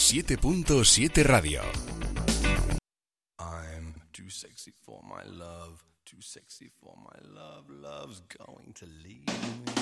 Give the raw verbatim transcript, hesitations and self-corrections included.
siete punto siete Radio. I'm too sexy for my love, too sexy for my love, love's going to leave me.